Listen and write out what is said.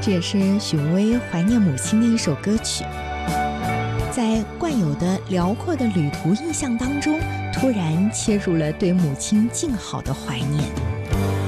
这也是许巍巍怀念母亲的一首歌曲。在惯有的辽阔的旅途意象当中，突然切入了对母亲静好的怀念。